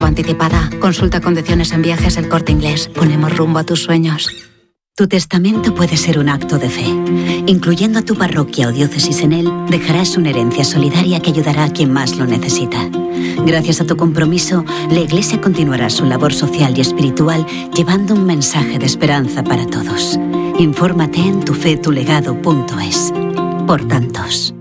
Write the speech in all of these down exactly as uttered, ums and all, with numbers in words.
anticipada. Consulta condiciones en Viajes El Corte Inglés. Ponemos rumbo a tus sueños. Tu testamento puede ser un acto de fe. Incluyendo a tu parroquia o diócesis en él, dejarás una herencia solidaria que ayudará a quien más lo necesita. Gracias a tu compromiso, la Iglesia continuará su labor social y espiritual llevando un mensaje de esperanza para todos. Infórmate en tu fe tu legado punto es. Por tantos.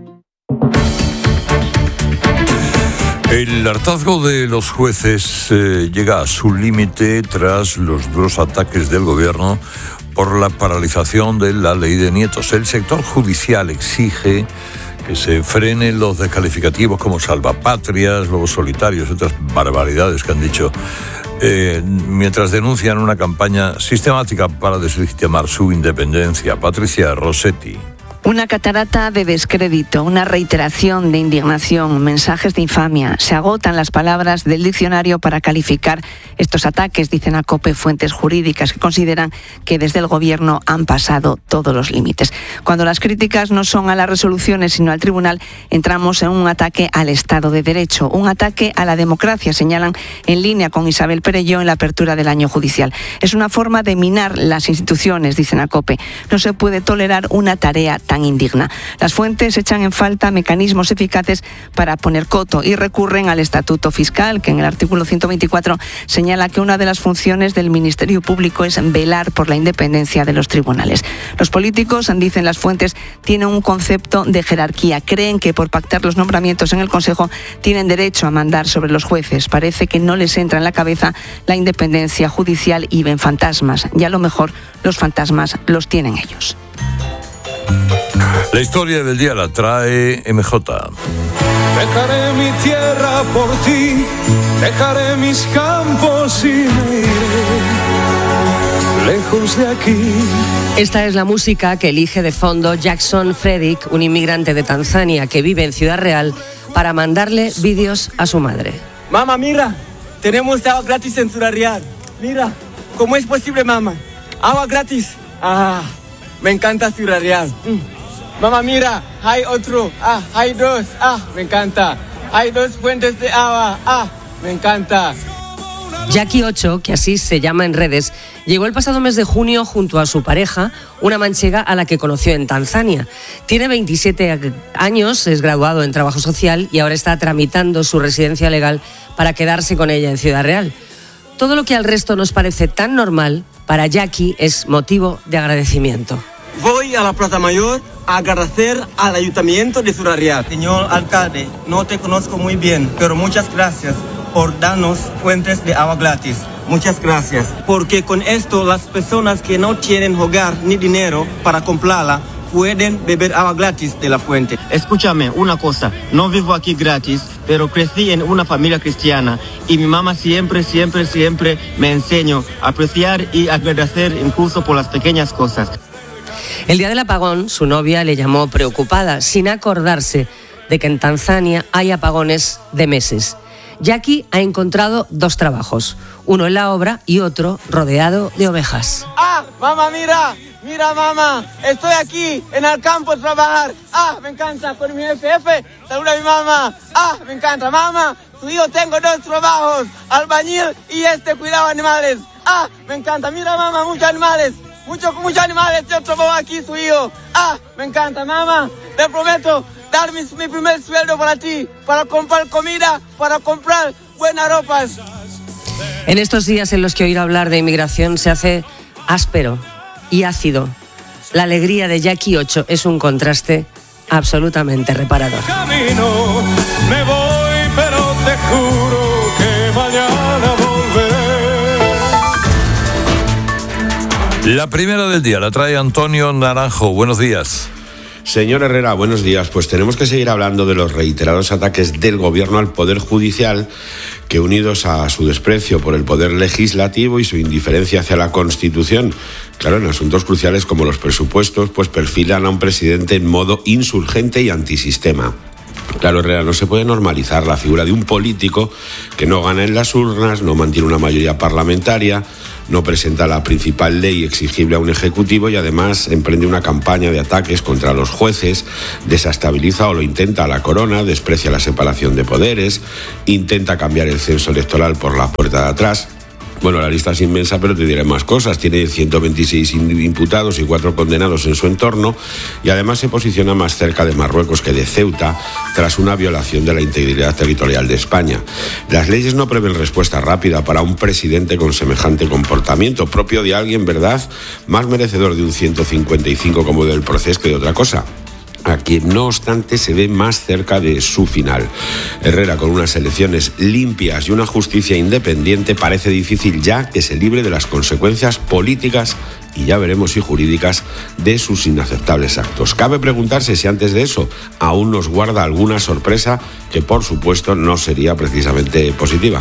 El hartazgo de los jueces eh, llega a su límite tras los duros ataques del gobierno por la paralización de la ley de nietos. El sector judicial exige que se frenen los descalificativos como salvapatrias, lobos solitarios y otras barbaridades que han dicho, eh, mientras denuncian una campaña sistemática para deslegitimar su independencia. Patricia Rossetti. Una catarata de descrédito, una reiteración de indignación, mensajes de infamia. Se agotan las palabras del diccionario para calificar estos ataques, dicen a COPE fuentes jurídicas que consideran que desde el gobierno han pasado todos los límites. Cuando las críticas no son a las resoluciones sino al tribunal, entramos en un ataque al Estado de Derecho, un ataque a la democracia, señalan en línea con Isabel Perelló en la apertura del año judicial. Es una forma de minar las instituciones, dicen a COPE. No se puede tolerar una tarea tan indigna. Las fuentes echan en falta mecanismos eficaces para poner coto y recurren al Estatuto Fiscal, que en el artículo ciento veinticuatro señala que una de las funciones del Ministerio Público es velar por la independencia de los tribunales. Los políticos, dicen las fuentes, tienen un concepto de jerarquía. Creen que por pactar los nombramientos en el Consejo tienen derecho a mandar sobre los jueces. Parece que no les entra en la cabeza la independencia judicial y ven fantasmas. Y a lo mejor los fantasmas los tienen ellos. La historia del día la trae M J. Dejaré mi tierra por ti, dejaré mis campos y me iré lejos de aquí. Esta es la música que elige de fondo Jackson Fredrick, un inmigrante de Tanzania que vive en Ciudad Real, para mandarle vídeos a su madre. Mamá, mira, tenemos agua gratis en Ciudad Real. Mira, ¿cómo es posible, mamá? Agua gratis. Ah, me encanta Ciudad Real. Mm. Mamá, mira, hay otro, ah, hay dos, ah, me encanta. Hay dos fuentes de agua, ah, me encanta. Jackie ocho, que así se llama en redes, llegó el pasado mes de junio junto a su pareja, una manchega a la que conoció en Tanzania. Tiene veintisiete años, es graduado en trabajo social y ahora está tramitando su residencia legal para quedarse con ella en Ciudad Real. Todo lo que al resto nos parece tan normal, para Jackie es motivo de agradecimiento. Voy a la Plaza Mayor a agradecer al Ayuntamiento de Ciudad Real. Señor alcalde, no te conozco muy bien, pero muchas gracias por darnos fuentes de agua gratis. Muchas gracias. Porque con esto las personas que no tienen hogar ni dinero para comprarla pueden beber agua gratis de la fuente. Escúchame una cosa, no vivo aquí gratis, pero crecí en una familia cristiana y mi mamá siempre, siempre, siempre me enseñó a apreciar y agradecer incluso por las pequeñas cosas. El día del apagón, su novia le llamó preocupada, sin acordarse de que en Tanzania hay apagones de meses. Jackie ha encontrado dos trabajos, uno en la obra y otro rodeado de ovejas. ¡Ah, mamá, mira! ¡Mira, mamá! Estoy aquí en el campo a trabajar. ¡Ah, me encanta! Con mi F F, saluda a mi mamá. ¡Ah, me encanta! Mamá, tu hijo tengo dos trabajos, albañil y este cuidado de animales. ¡Ah, me encanta! Mira, mamá, muchos animales. Muchos, muchos animales, yo trabajo aquí, su hijo. Ah, me encanta, mamá. Te prometo dar mi, mi primer sueldo para ti, para comprar comida, para comprar buenas ropas. En estos días en los que oír hablar de inmigración se hace áspero y ácido, la alegría de Jackie ocho es un contraste absolutamente reparador. Camino, me voy, pero te juro que mañana volveré. La primera del día la trae Antonio Naranjo. Buenos días. Señor Herrera, buenos días. Pues tenemos que seguir hablando de los reiterados ataques del Gobierno al Poder Judicial, que unidos a su desprecio por el Poder Legislativo y su indiferencia hacia la Constitución, claro, en asuntos cruciales como los presupuestos, pues perfilan a un presidente en modo insurgente y antisistema. Claro, Herrera, no se puede normalizar la figura de un político que no gana en las urnas, no mantiene una mayoría parlamentaria, no presenta la principal ley exigible a un ejecutivo y además emprende una campaña de ataques contra los jueces, desestabiliza o lo intenta a la corona, desprecia la separación de poderes, intenta cambiar el censo electoral por la puerta de atrás. Bueno, la lista es inmensa, pero te diré más cosas. Tiene ciento veintiséis imputados y cuatro condenados en su entorno y además se posiciona más cerca de Marruecos que de Ceuta tras una violación de la integridad territorial de España. Las leyes no prevén respuesta rápida para un presidente con semejante comportamiento, propio de alguien, ¿verdad?, más merecedor de un ciento cincuenta y cinco como del Procés que de otra cosa, a quien no obstante se ve más cerca de su final. Herrera, con unas elecciones limpias y una justicia independiente, parece difícil ya que se libre de las consecuencias políticas y ya veremos si jurídicas de sus inaceptables actos. Cabe preguntarse si antes de eso aún nos guarda alguna sorpresa que por supuesto no sería precisamente positiva.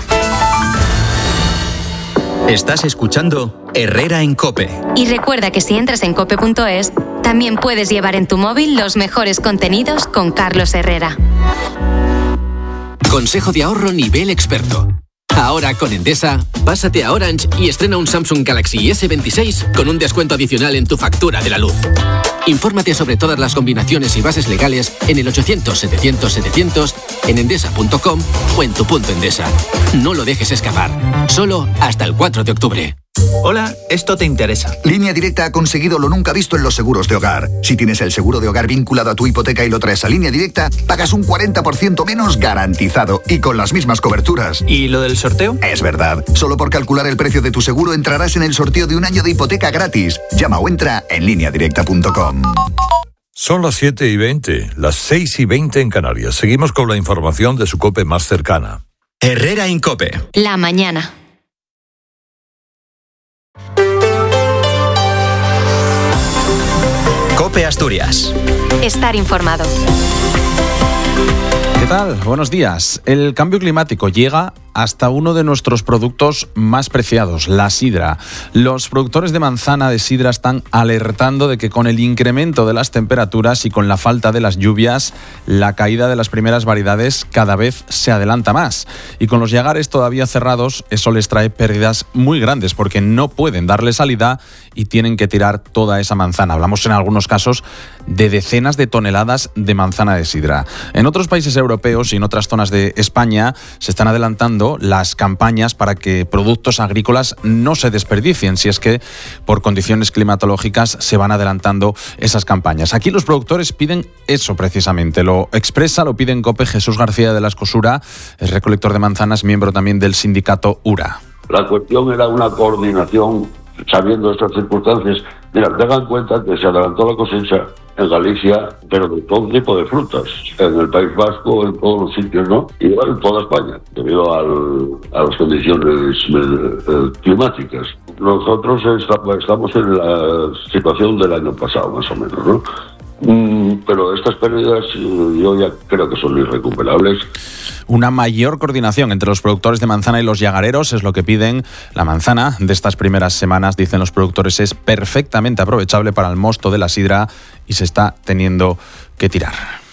Estás escuchando Herrera en COPE. Y recuerda que si entras en cope punto es, también puedes llevar en tu móvil los mejores contenidos con Carlos Herrera. Consejo de ahorro nivel experto. Ahora con Endesa, pásate a Orange y estrena un Samsung Galaxy ese veintiséis con un descuento adicional en tu factura de la luz. Infórmate sobre todas las combinaciones y bases legales en el ochocientos setecientos setecientos, en endesa punto com o en tu punto Endesa. No lo dejes escapar. Solo hasta el cuatro de octubre. Hola, esto te interesa. Línea Directa ha conseguido lo nunca visto en los seguros de hogar. Si tienes el seguro de hogar vinculado a tu hipoteca y lo traes a Línea Directa, pagas un cuarenta por ciento menos garantizado y con las mismas coberturas. ¿Y lo del sorteo? Es verdad. Solo por calcular el precio de tu seguro entrarás en el sorteo de un año de hipoteca gratis. Llama o entra en línea directa punto com. Son las siete y veinte, las seis y veinte en Canarias. Seguimos con la información de su COPE más cercana. Herrera en COPE. La mañana. COPE Asturias. Estar informado. ¿Qué tal? Buenos días. El cambio climático llega hasta uno de nuestros productos más preciados, la sidra. Los productores de manzana de sidra están alertando de que con el incremento de las temperaturas y con la falta de las lluvias, la caída de las primeras variedades cada vez se adelanta más. Y con los llagares todavía cerrados, eso les trae pérdidas muy grandes porque no pueden darle salida y tienen que tirar toda esa manzana. Hablamos en algunos casos de decenas de toneladas de manzana de sidra. En otros países europeos y en otras zonas de España se están adelantando las campañas para que productos agrícolas no se desperdicien, si es que por condiciones climatológicas se van adelantando esas campañas. Aquí los productores piden eso precisamente, lo expresa, lo pide en COPE Jesús García de la Escosura, es recolector de manzanas, miembro también del sindicato URA. La cuestión era una coordinación, sabiendo estas circunstancias. Mira, tengan en cuenta que se adelantó la cosecha en Galicia, pero de todo tipo de frutas, en el País Vasco, en todos los sitios, ¿no? Y igual en toda España, debido al, a las condiciones eh, climáticas. Nosotros estamos, estamos en la situación del año pasado, más o menos, ¿no? Mm, pero estas pérdidas eh, yo ya creo que son irrecuperables. Una mayor coordinación entre los productores de manzana y los llagareros es lo que piden. La manzana de estas primeras semanas, dicen los productores, es perfectamente aprovechable para el mosto de la sidra y se está teniendo que tirar.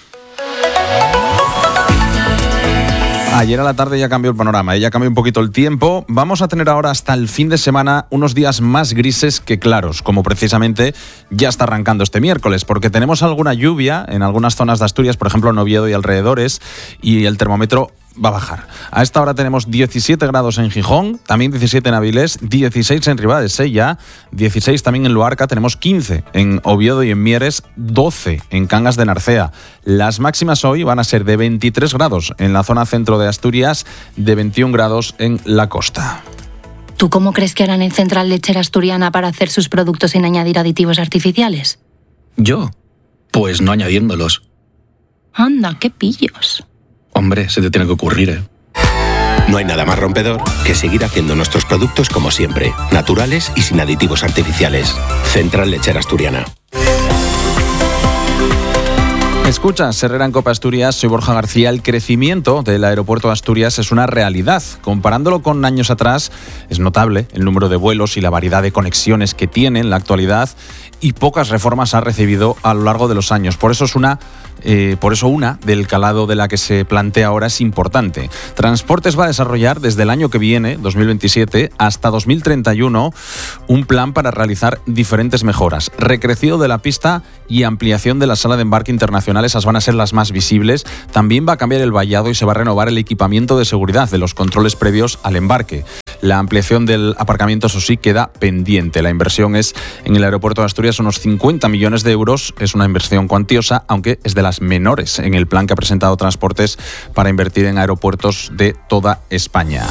Ayer a la tarde ya cambió el panorama, ya cambió un poquito el tiempo. Vamos a tener ahora hasta el fin de semana unos días más grises que claros, como precisamente ya está arrancando este miércoles, porque tenemos alguna lluvia en algunas zonas de Asturias, por ejemplo en Oviedo y alrededores, y el termómetro va a bajar. A esta hora tenemos diecisiete grados en Gijón, también diecisiete en Avilés, dieciséis en Ribadesella, dieciséis también en Luarca, tenemos quince en Oviedo y en Mieres, doce en Cangas de Narcea. Las máximas hoy van a ser de veintitrés grados en la zona centro de Asturias, de veintiún grados en la costa. ¿Tú cómo crees que harán en Central Lechera Asturiana para hacer sus productos sin añadir aditivos artificiales? ¿Yo? Pues no añadiéndolos. Anda, qué pillos. Hombre, se te tiene que ocurrir, ¿eh? No hay nada más rompedor que seguir haciendo nuestros productos como siempre, naturales y sin aditivos artificiales. Central Lechera Asturiana. Escuchas Herrera en Cope Asturias, soy Borja García. El crecimiento del aeropuerto de Asturias es una realidad. Comparándolo con años atrás, es notable el número de vuelos y la variedad de conexiones que tiene en la actualidad, y pocas reformas ha recibido a lo largo de los años. Por eso es una Eh, por eso una del calado de la que se plantea ahora es importante. Transportes va a desarrollar desde el año que viene, dos mil veintisiete, hasta dos mil treinta y uno, un plan para realizar diferentes mejoras. Recrecido de la pista y ampliación de la sala de embarque internacional, esas van a ser las más visibles. También va a cambiar el vallado y se va a renovar el equipamiento de seguridad de los controles previos al embarque. La ampliación del aparcamiento, eso sí, queda pendiente. La inversión es en el aeropuerto de Asturias unos cincuenta millones de euros. Es una inversión cuantiosa, aunque es de las menores en el plan que ha presentado Transportes para invertir en aeropuertos de toda España.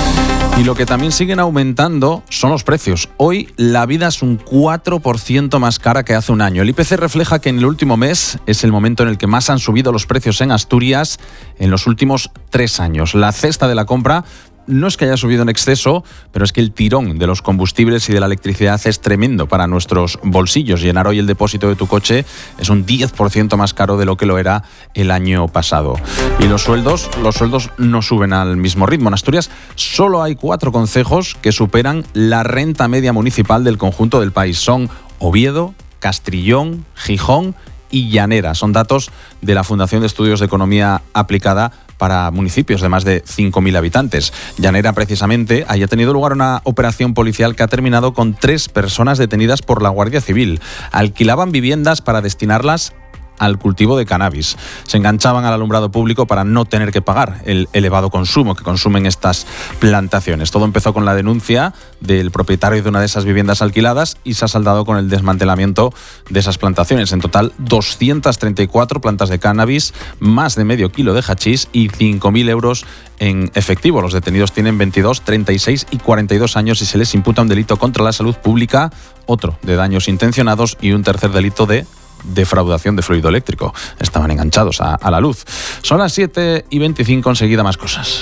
Y lo que también siguen aumentando son los precios. Hoy la vida es un cuatro por ciento más cara que hace un año. El I P C refleja que en el último mes es el momento en el que más han subido los precios en Asturias en los últimos tres años. La cesta de la compra no es que haya subido en exceso, pero es que el tirón de los combustibles y de la electricidad es tremendo para nuestros bolsillos. Llenar hoy el depósito de tu coche es un diez por ciento más caro de lo que lo era el año pasado. Y los sueldos, los sueldos no suben al mismo ritmo. En Asturias solo hay cuatro concejos que superan la renta media municipal del conjunto del país. Son Oviedo, Castrillón, Gijón y Llanera. Son datos de la Fundación de Estudios de Economía Aplicada para municipios de más de cinco mil habitantes. Llanera, precisamente, haya tenido lugar una operación policial que ha terminado con tres personas detenidas por la Guardia Civil. Alquilaban viviendas para destinarlas al cultivo de cannabis. Se enganchaban al alumbrado público para no tener que pagar el elevado consumo que consumen estas plantaciones. Todo empezó con la denuncia del propietario de una de esas viviendas alquiladas y se ha saldado con el desmantelamiento de esas plantaciones. En total, doscientas treinta y cuatro plantas de cannabis, más de medio kilo de hachís y cinco mil euros en efectivo. Los detenidos tienen veintidós, treinta y seis y cuarenta y dos años y se les imputa un delito contra la salud pública, otro de daños intencionados y un tercer delito de defraudación de fluido eléctrico. Estaban enganchados a, a la luz. Son las siete y veinticinco, enseguida más cosas.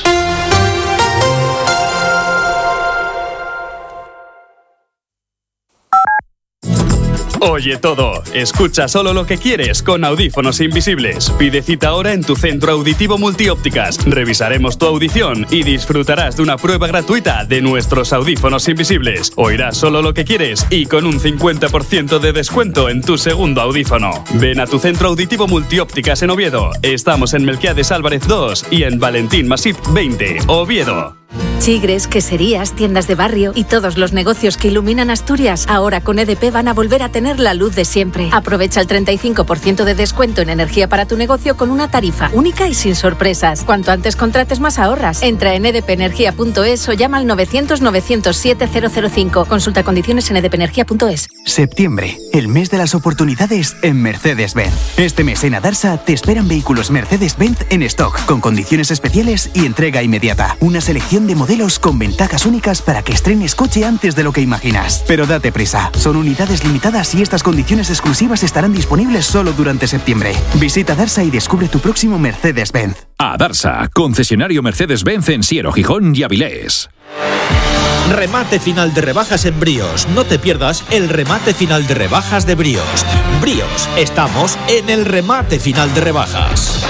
Oye todo, escucha solo lo que quieres con audífonos invisibles. Pide cita ahora en tu centro auditivo Multiópticas. Revisaremos tu audición y disfrutarás de una prueba gratuita de nuestros audífonos invisibles. Oirás solo lo que quieres y con un cincuenta por ciento de descuento en tu segundo audífono. Ven a tu centro auditivo Multiópticas en Oviedo. Estamos en Melquiades Álvarez dos y en Valentín Masip veinte, Oviedo. Chigres, queserías, tiendas de barrio y todos los negocios que iluminan Asturias ahora con E D P van a volver a tener la luz de siempre. Aprovecha el treinta y cinco por ciento de descuento en energía para tu negocio con una tarifa única y sin sorpresas. Cuanto antes contrates, más ahorras. Entra en e d p energía punto es o llama al novecientos, novecientos siete, cero cero cinco. Consulta condiciones en e d p energía punto es. Septiembre, el mes de las oportunidades en Mercedes-Benz. Este mes en Adarsa te esperan vehículos Mercedes-Benz en stock, con condiciones especiales y entrega inmediata. Una selección de modelos con ventajas únicas para que estrenes coche antes de lo que imaginas. Pero date prisa, son unidades limitadas y estas condiciones exclusivas estarán disponibles solo durante septiembre. Visita Darsa y descubre tu próximo Mercedes-Benz. Adarsa, concesionario Mercedes-Benz en Siero, Gijón y Avilés. Remate final de rebajas en Bríos. No te pierdas el remate final de rebajas de Bríos. Bríos, estamos en el remate final de rebajas.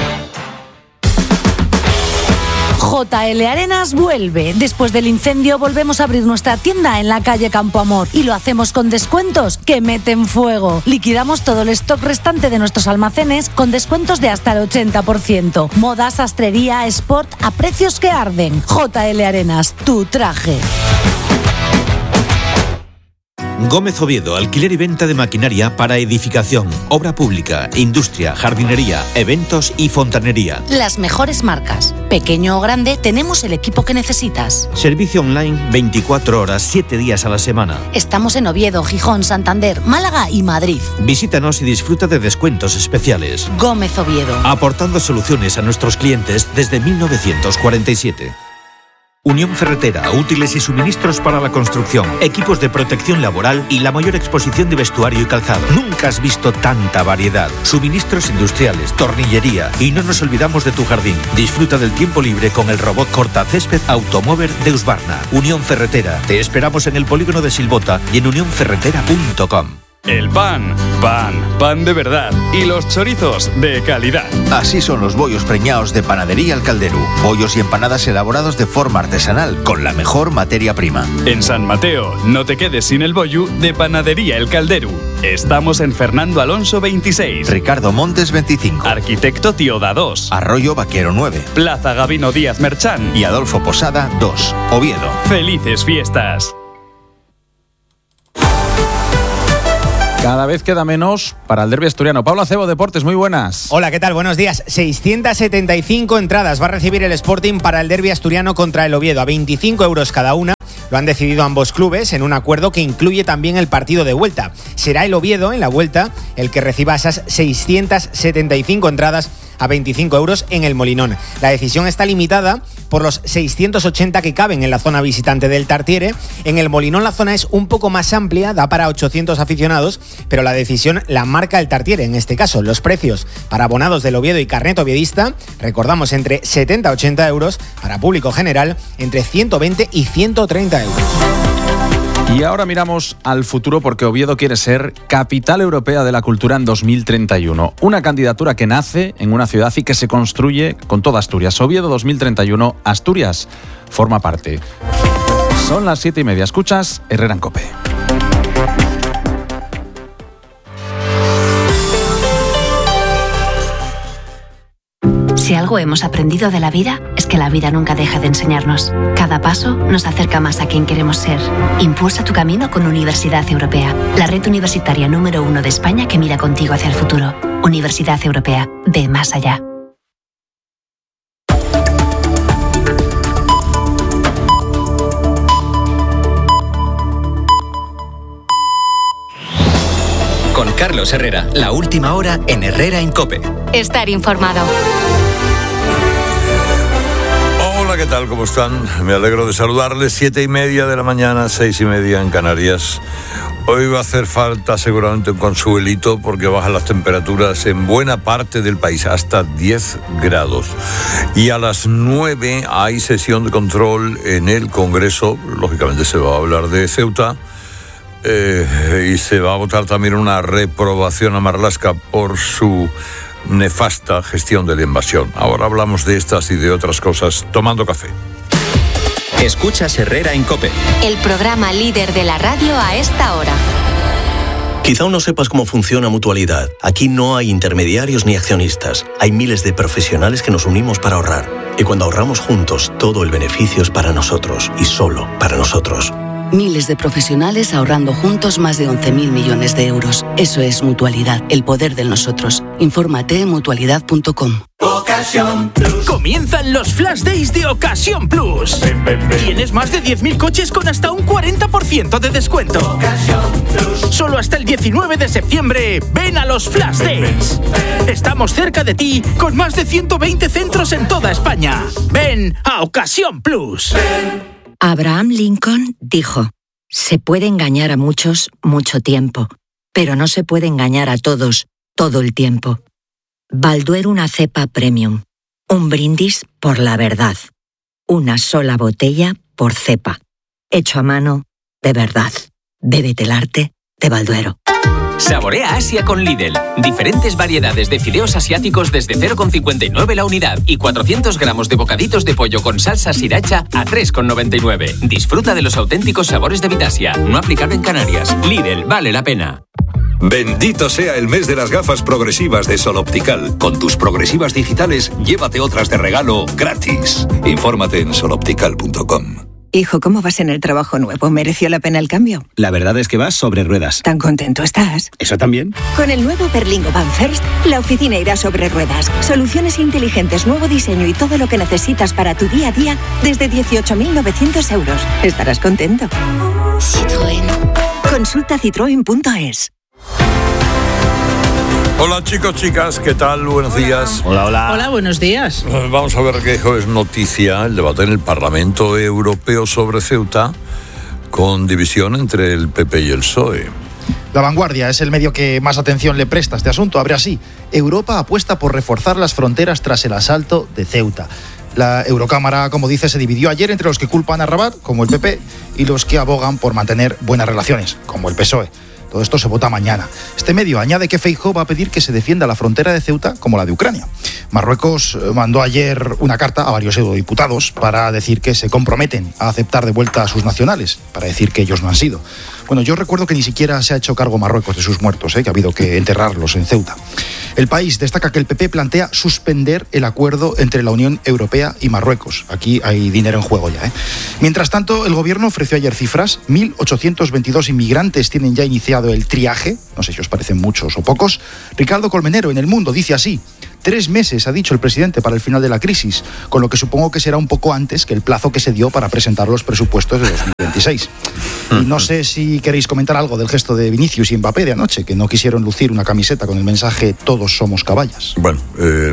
J L Arenas vuelve. Después del incendio volvemos a abrir nuestra tienda en la calle Campo Amor y lo hacemos con descuentos que meten fuego. Liquidamos todo el stock restante de nuestros almacenes con descuentos de hasta el ochenta por ciento. Moda, sastrería, sport a precios que arden. J L Arenas, tu traje. Gómez Oviedo, alquiler y venta de maquinaria para edificación, obra pública, industria, jardinería, eventos y fontanería. Las mejores marcas. Pequeño o grande, tenemos el equipo que necesitas. Servicio online veinticuatro horas, siete días a la semana. Estamos en Oviedo, Gijón, Santander, Málaga y Madrid. Visítanos y disfruta de descuentos especiales. Gómez Oviedo. Aportando soluciones a nuestros clientes desde mil novecientos cuarenta y siete. Unión Ferretera, útiles y suministros para la construcción, equipos de protección laboral y la mayor exposición de vestuario y calzado. Nunca has visto tanta variedad. Suministros industriales, tornillería y no nos olvidamos de tu jardín. Disfruta del tiempo libre con el robot cortacésped Automover de Husqvarna. Unión Ferretera. Te esperamos en el polígono de Silbota y en unión ferretera punto com. El pan, pan, pan de verdad. Y los chorizos de calidad. Así son los bollos preñados de Panadería El Calderu. Bollos y empanadas elaborados de forma artesanal, con la mejor materia prima. En San Mateo, no te quedes sin el bollo de Panadería El Calderu. Estamos en Fernando Alonso veintiséis. Ricardo Montes veinticinco. Arquitecto Tioda dos. Arroyo Vaquero nueve. Plaza Gabino Díaz Merchán. Y Adolfo Posada dos. Oviedo. ¡Felices fiestas! Cada vez queda menos para el derbi asturiano. Pablo Acebo, Deportes, muy buenas. Hola, ¿qué tal? Buenos días. seiscientas setenta y cinco entradas va a recibir el Sporting para el derbi asturiano contra el Oviedo, a veinticinco euros cada una. Lo han decidido ambos clubes en un acuerdo que incluye también el partido de vuelta. Será el Oviedo, en la vuelta, el que reciba esas seiscientas setenta y cinco entradas a veinticinco euros en el Molinón. La decisión está limitada por los seiscientos ochenta que caben en la zona visitante del Tartiere. En el Molinón la zona es un poco más amplia, da para ochocientos aficionados, pero la decisión la marca el Tartiere. En este caso, los precios para abonados del Oviedo y carnet oviedista, recordamos, entre setenta a ochenta euros, para público general entre ciento veinte y ciento treinta euros. Y ahora miramos al futuro porque Oviedo quiere ser capital europea de la cultura en dos mil treinta y uno. Una candidatura que nace en una ciudad y que se construye con toda Asturias. Oviedo dos mil treinta y uno, Asturias forma parte. Son las siete y media. Escuchas Herrera en COPE. Si algo hemos aprendido de la vida, es que la vida nunca deja de enseñarnos. Cada paso nos acerca más a quien queremos ser. Impulsa tu camino con Universidad Europea, la red universitaria número uno de España que mira contigo hacia el futuro. Universidad Europea, ve más allá. Con Carlos Herrera, la última hora en Herrera en COPE. Estar informado. Hola, ¿qué tal? ¿Cómo están? Me alegro de saludarles. Siete y media de la mañana, seis y media en Canarias. Hoy va a hacer falta seguramente un consuelito porque bajan las temperaturas en buena parte del país, hasta diez grados. Y a las nueve hay sesión de control en el Congreso. Lógicamente se va a hablar de Ceuta. Eh, y se va a votar también una reprobación a Marlaska por su nefasta gestión de la invasión. Ahora hablamos de estas y de otras cosas tomando café. Escuchas Herrera en COPE. El programa líder de la radio a esta hora. Quizá aún no sepas cómo funciona Mutualidad. Aquí no hay intermediarios ni accionistas. Hay miles de profesionales que nos unimos para ahorrar. Y cuando ahorramos juntos, todo el beneficio es para nosotros y solo para nosotros. Miles de profesionales ahorrando juntos más de once mil millones de euros. Eso es Mutualidad, el poder de nosotros. Infórmate en mutualidad punto com. Ocasión Plus. Comienzan los Flash Days de Ocasión Plus. Ven, ven, ven. Tienes más de diez mil coches con hasta un cuarenta por ciento de descuento. Ocasión Plus. Solo hasta el diecinueve de septiembre. Ven a los Flash ven, Days. Ven, ven. Estamos cerca de ti con más de ciento veinte centros en toda España. Ven a Ocasión Plus. Ven. Abraham Lincoln dijo: se puede engañar a muchos mucho tiempo, pero no se puede engañar a todos todo el tiempo. Balduero, una cepa premium. Un brindis por la verdad. Una sola botella por cepa. Hecho a mano de verdad. Bébete el arte de Balduero. Saborea Asia con Lidl. Diferentes variedades de fideos asiáticos desde cero coma cincuenta y nueve la unidad y cuatrocientos gramos de bocaditos de pollo con salsa sriracha a tres coma noventa y nueve. Disfruta de los auténticos sabores de Vitasia. No aplicable en Canarias. Lidl, vale la pena. Bendito sea el mes de las gafas progresivas de Sol Optical. Con tus progresivas digitales, llévate otras de regalo gratis. Infórmate en sol optical punto com. Hijo, ¿cómo vas en el trabajo nuevo? ¿Mereció la pena el cambio? La verdad es que vas sobre ruedas. ¿Tan contento estás? ¿Eso también? Con el nuevo Berlingo Van First, la oficina irá sobre ruedas. Soluciones inteligentes, nuevo diseño y todo lo que necesitas para tu día a día desde dieciocho mil novecientos euros. Estarás contento. Citroën. Consulta citroen punto es. Hola chicos, chicas, ¿qué tal? Buenos días. Hola, hola. Hola, buenos días. Vamos a ver qué es noticia el debate en el Parlamento Europeo sobre Ceuta, con división entre el P P y el P S O E. La Vanguardia es el medio que más atención le presta a este asunto. Abre así: Europa apuesta por reforzar las fronteras tras el asalto de Ceuta. La Eurocámara, como dice, se dividió ayer entre los que culpan a Rabat, como el P P, y los que abogan por mantener buenas relaciones, como el P S O E. Todo esto se vota mañana. Este medio añade que Feijóo va a pedir que se defienda la frontera de Ceuta como la de Ucrania. Marruecos mandó ayer una carta a varios eurodiputados para decir que se comprometen a aceptar de vuelta a sus nacionales, para decir que ellos no han sido. Bueno, yo recuerdo que ni siquiera se ha hecho cargo Marruecos de sus muertos, ¿eh? que ha habido que enterrarlos en Ceuta. El país destaca que el P P plantea suspender el acuerdo entre la Unión Europea y Marruecos. Aquí hay dinero en juego ya. ¿eh? Mientras tanto, el gobierno ofreció ayer cifras. mil ochocientos veintidós inmigrantes tienen ya iniciado el triaje. No sé si os parecen muchos o pocos. Ricardo Colmenero en El Mundo dice así: Tres meses, ha dicho el presidente, para el final de la crisis, con lo que supongo que será un poco antes que el plazo que se dio para presentar los presupuestos de dos mil veintiséis. Y no sé si queréis comentar algo del gesto de Vinicius y Mbappé de anoche, que no quisieron lucir una camiseta con el mensaje "todos somos caballas". Bueno, eh,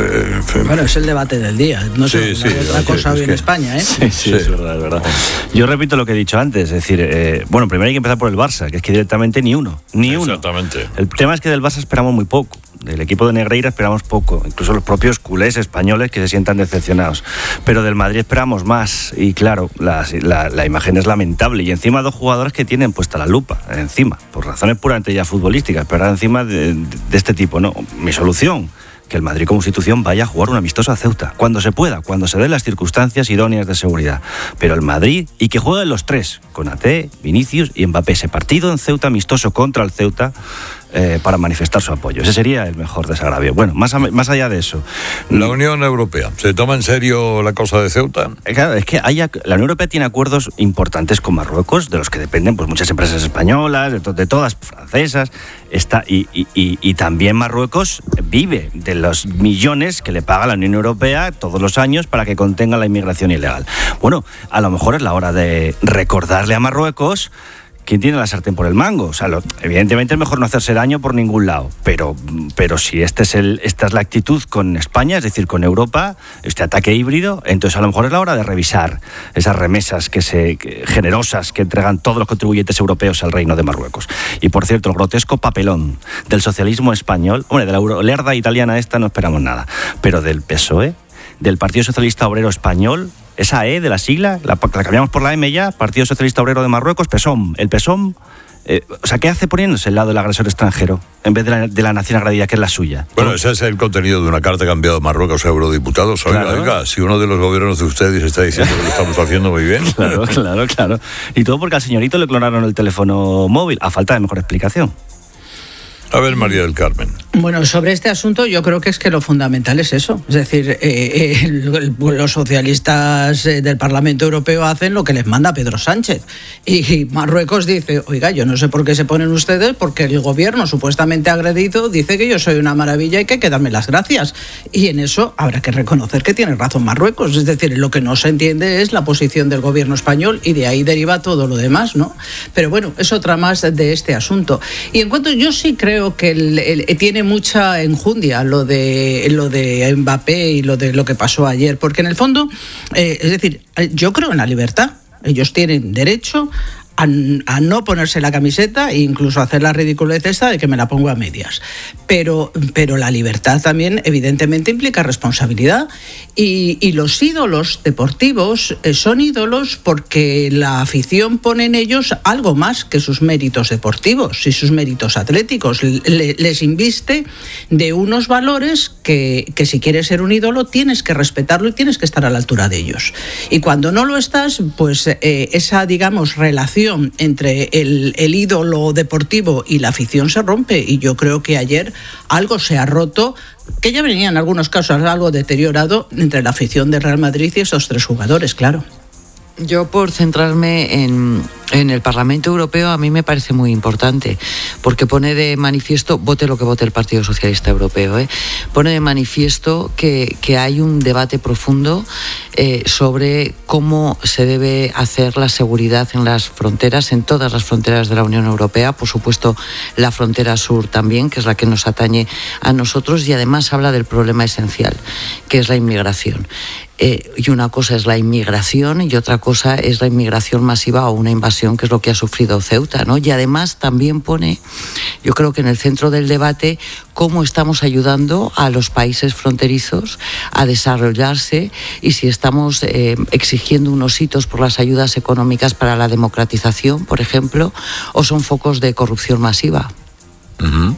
eh, bueno, es el debate del día. No sé, sí, sí, la cosa hoy en que... España, ¿eh? Sí, sí, es verdad, es verdad. Yo repito lo que he dicho antes, es decir, eh, bueno, primero hay que empezar por el Barça, que es que directamente ni uno, ni uno. Exactamente. El tema es que del Barça esperamos muy poco. Del equipo de Negreira esperamos poco, incluso los propios culés españoles que se sientan decepcionados. Pero del Madrid esperamos más y claro, la, la, la imagen es lamentable y encima dos jugadores que tienen puesta la lupa, encima, por razones puramente ya futbolísticas, pero ahora encima de, de este tipo, ¿no? Mi solución, que el Madrid como institución vaya a jugar un amistoso a Ceuta, cuando se pueda, cuando se den las circunstancias idóneas de seguridad. Pero el Madrid, y que jueguen los tres, Konaté, Vinicius y Mbappé, ese partido en Ceuta amistoso contra el Ceuta, Eh, para manifestar su apoyo. Ese sería el mejor desagravio. Bueno, más, a, más allá de eso. La Unión Europea, ¿se toma en serio la cosa de Ceuta? Claro, es que hay, la Unión Europea tiene acuerdos importantes con Marruecos, de los que dependen pues muchas empresas españolas, de, to, de todas francesas, está, y, y, y, y también Marruecos vive de los millones que le paga la Unión Europea todos los años para que contenga la inmigración ilegal. Bueno, a lo mejor es la hora de recordarle a Marruecos quién tiene la sartén por el mango. O sea, lo, evidentemente es mejor no hacerse daño por ningún lado, pero, pero si este es el, esta es la actitud con España, es decir, con Europa, este ataque híbrido, entonces a lo mejor es la hora de revisar esas remesas que se, que, generosas que entregan todos los contribuyentes europeos al Reino de Marruecos. Y por cierto, el grotesco papelón del socialismo español, hombre, de la eurolerda italiana esta no esperamos nada, pero del P S O E, del Partido Socialista Obrero Español, esa E de la sigla, la, la cambiamos por la M ya, Partido Socialista Obrero de Marruecos, P S O M. El P S O M, eh, o sea, ¿qué hace poniéndose al lado del agresor extranjero en vez de la, de la nación agredida, que es la suya? Bueno, ese es el contenido de una carta que ha enviado Marruecos a eurodiputados. Oiga, Claro. oiga, si uno de los gobiernos de ustedes está diciendo que lo estamos haciendo muy bien. Claro, claro, claro. Y todo porque al señorito le clonaron el teléfono móvil, a falta de mejor explicación. A ver, María del Carmen. Bueno, sobre este asunto yo creo que es que lo fundamental es eso. Es decir, eh, eh, el, los socialistas eh, del Parlamento Europeo hacen lo que les manda Pedro Sánchez. Y, y Marruecos dice, oiga, yo no sé por qué se ponen ustedes, porque el gobierno supuestamente agredido dice que yo soy una maravilla y que hay que darme las gracias. Y en eso habrá que reconocer que tiene razón Marruecos. Es decir, lo que no se entiende es la posición del gobierno español y de ahí deriva todo lo demás, ¿no? Pero bueno, es otra más de este asunto. Y en cuanto, yo sí creo que el, el, tiene mucha enjundia lo de lo de Mbappé y lo de lo que pasó ayer, porque en el fondo, eh, es decir, yo creo en la libertad. Ellos tienen derecho a, a no ponerse la camiseta e incluso hacer la ridiculez esta de que me la pongo a medias. Pero, pero la libertad también evidentemente implica responsabilidad y, y los ídolos deportivos eh, son ídolos porque la afición pone en ellos algo más que sus méritos deportivos y sus méritos atléticos. Le, les inviste de unos valores que, que si quieres ser un ídolo tienes que respetarlo y tienes que estar a la altura de ellos. Y cuando no lo estás, pues eh, esa, digamos, relación entre el, el ídolo deportivo y la afición se rompe, y yo creo que ayer algo se ha roto, que ya venía en algunos casos algo deteriorado entre la afición del Real Madrid y esos tres jugadores, claro. Yo, por centrarme en, en el Parlamento Europeo, a mí me parece muy importante, porque pone de manifiesto, vote lo que vote el Partido Socialista Europeo, ¿eh? pone de manifiesto que, que hay un debate profundo eh, sobre cómo se debe hacer la seguridad en las fronteras, en todas las fronteras de la Unión Europea, por supuesto la frontera sur también, que es la que nos atañe a nosotros, y además habla del problema esencial, que es la inmigración. Eh, y una cosa es la inmigración y otra cosa es la inmigración masiva o una invasión, que es lo que ha sufrido Ceuta, ¿no? Y además también pone, yo creo que en el centro del debate, cómo estamos ayudando a los países fronterizos a desarrollarse y si estamos eh, exigiendo unos hitos por las ayudas económicas para la democratización, por ejemplo, o son focos de corrupción masiva. Uh-huh.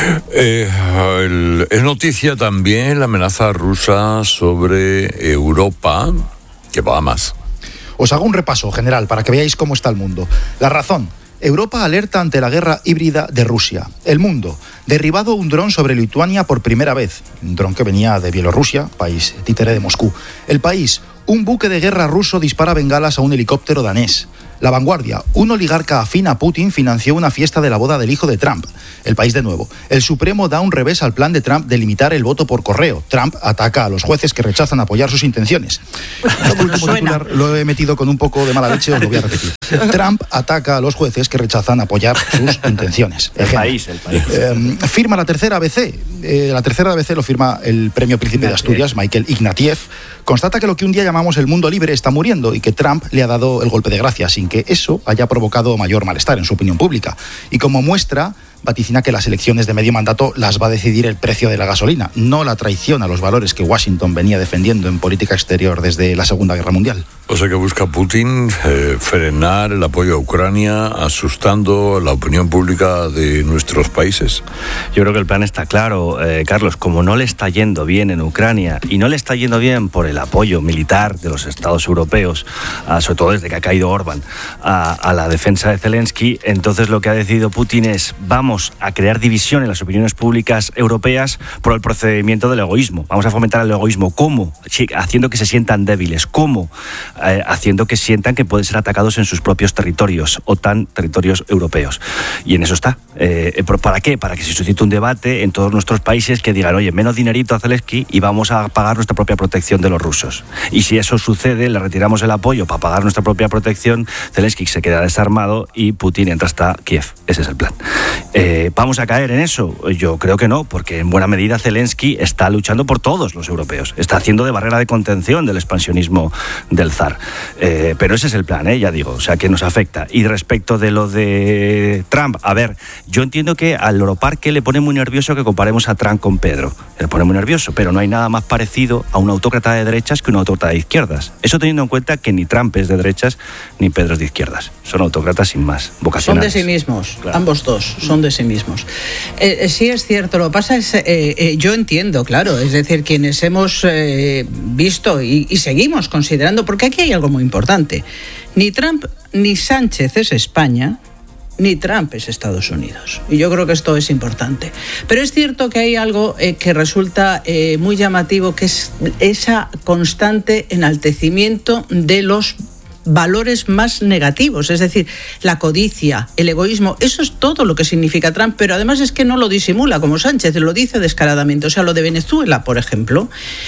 Eh, el, es noticia también la amenaza rusa sobre Europa, que va a más. Os hago un repaso general para que veáis cómo está el mundo. La razón: Europa alerta ante la guerra híbrida de Rusia. El mundo: derribado un dron sobre Lituania por primera vez. Un dron que venía de Bielorrusia, país títere de Moscú. El país: un buque de guerra ruso dispara bengalas a un helicóptero danés. La Vanguardia: un oligarca afín a Putin financió una fiesta de la boda del hijo de Trump. El País de nuevo: el Supremo da un revés al plan de Trump de limitar el voto por correo. Trump ataca a los jueces que rechazan apoyar sus intenciones. Este último titular lo he metido con un poco de mala leche, os lo voy a repetir. Trump ataca a los jueces que rechazan apoyar sus intenciones. El país, el país. Eh, firma la tercera A B C. Eh, la tercera A B C lo firma el premio Príncipe de Asturias, Michael Ignatieff. Constata que lo que un día llamamos el mundo libre está muriendo y que Trump le ha dado el golpe de gracia, sin que eso haya provocado mayor malestar en su opinión pública. Y como muestra, vaticina que las elecciones de medio mandato las va a decidir el precio de la gasolina, no la traición a los valores que Washington venía defendiendo en política exterior desde la Segunda Guerra Mundial. O sea que busca Putin eh, frenar el apoyo a Ucrania, asustando la opinión pública de nuestros países. Yo creo que el plan está claro, eh, Carlos. Como no le está yendo bien en Ucrania y no le está yendo bien por el apoyo militar de los Estados europeos, a, sobre todo desde que ha caído Orbán, a, a la defensa de Zelensky, entonces lo que ha decidido Putin es: vamos a crear división en las opiniones públicas europeas por el procedimiento del egoísmo. Vamos a fomentar el egoísmo. ¿Cómo? Sí, haciendo que se sientan débiles. ¿Cómo? Eh, haciendo que sientan que pueden ser atacados en sus propios territorios, OTAN, territorios europeos. Y en eso está. Eh, ¿Para qué? Para que se suscite un debate en todos nuestros países que digan: oye, menos dinerito a Zelensky y vamos a pagar nuestra propia protección de los rusos. Y si eso sucede, le retiramos el apoyo para pagar nuestra propia protección, Zelensky se queda desarmado y Putin entra hasta Kiev. Ese es el plan. Eh, ¿Vamos a caer en eso? Yo creo que no, porque en buena medida Zelensky está luchando por todos los europeos. Está haciendo de barrera de contención del expansionismo del zar. Eh, pero ese es el plan, ¿eh? Ya digo, o sea, que nos afecta. Y respecto de lo de Trump, a ver, yo entiendo que al Loroparque le pone muy nervioso que comparemos a Trump con Pedro. Le pone muy nervioso, pero no hay nada más parecido a un autócrata de derechas que un autócrata de izquierdas. Eso teniendo en cuenta que ni Trump es de derechas ni Pedro es de izquierdas. Son autócratas sin más, vocacionales. Son de sí mismos, claro. Ambos dos son de sí mismos. Eh, eh, sí es cierto, lo que pasa es, eh, eh, yo entiendo, claro, es decir, quienes hemos eh, visto y, y seguimos considerando, porque aquí hay algo muy importante, ni Trump ni Sánchez es España, ni Trump es Estados Unidos. Y yo creo que esto es importante. Pero es cierto que hay algo eh, que resulta eh, muy llamativo, que es esa constante enaltecimiento de los valores más negativos, es decir, la codicia, el egoísmo, eso es todo lo que significa Trump, pero además es que no lo disimula como Sánchez, lo dice descaradamente. O sea, lo de Venezuela, por ejemplo,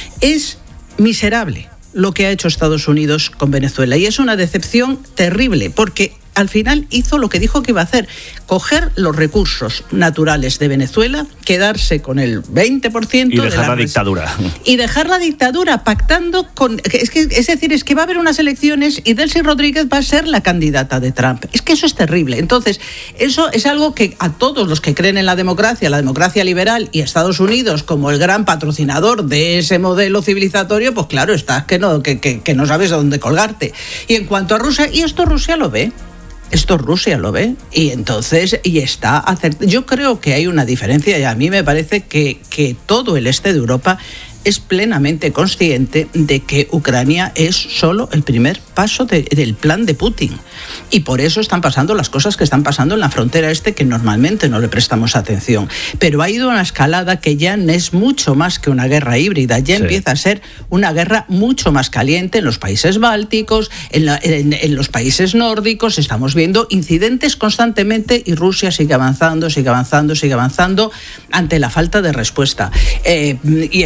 es miserable lo que ha hecho Estados Unidos con Venezuela y es una decepción terrible, porque al final hizo lo que dijo que iba a hacer: coger los recursos naturales de Venezuela, quedarse con el veinte por ciento y dejar de la, la dictadura. Y dejar la dictadura pactando con... Es, que, es decir, es que va a haber unas elecciones y Delcy Rodríguez va a ser la candidata de Trump. Es que eso es terrible. Entonces, eso es algo que a todos los que creen en la democracia, la democracia liberal y Estados Unidos como el gran patrocinador de ese modelo civilizatorio, pues claro, estás que no, que, que, que no sabes dónde colgarte. Y en cuanto a Rusia, y esto Rusia lo ve, Esto Rusia lo ve y entonces y está acert- yo creo que hay una diferencia y a mí me parece que, que todo el este de Europa es plenamente consciente de que Ucrania es solo el primer paso de, del plan de Putin. Y por eso están pasando las cosas que están pasando en la frontera este, que normalmente no le prestamos atención. Pero ha ido a una escalada que ya es mucho más que una guerra híbrida, ya sí. Empieza a ser una guerra mucho más caliente en los países bálticos, en, la, en, en los países nórdicos. Estamos viendo incidentes constantemente y Rusia sigue avanzando, sigue avanzando, sigue avanzando ante la falta de respuesta. Eh, y esto en el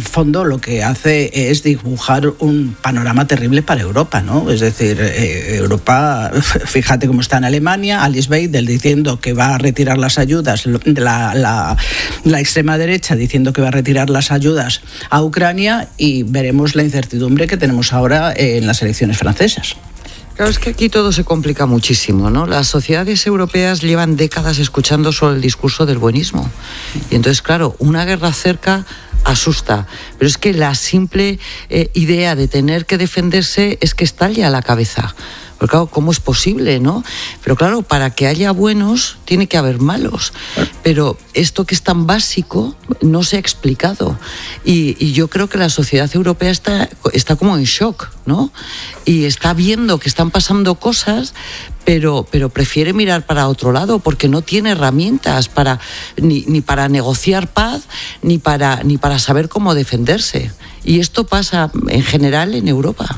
fondo lo que hace es dibujar un panorama terrible para Europa, ¿no? Es decir, eh, Europa, fíjate cómo está en Alemania, Alice Weidel diciendo que va a retirar las ayudas, la, la, la extrema derecha diciendo que va a retirar las ayudas a Ucrania, y veremos la incertidumbre que tenemos ahora en las elecciones francesas. Claro, es que aquí todo se complica muchísimo, ¿no? Las sociedades europeas llevan décadas escuchando solo el discurso del buenismo. Y entonces, claro, una guerra cerca asusta, pero es que la simple eh, idea de tener que defenderse es que estalle a la cabeza. Porque claro, ¿cómo es posible, no? Pero claro, para que haya buenos, tiene que haber malos. Pero esto que es tan básico no se ha explicado. Y, y yo creo que la sociedad europea está, está como en shock, ¿no? Y está viendo que están pasando cosas, pero, pero prefiere mirar para otro lado porque no tiene herramientas para, ni, ni para negociar paz, ni para, ni para saber cómo defenderse. Y esto pasa en general en Europa.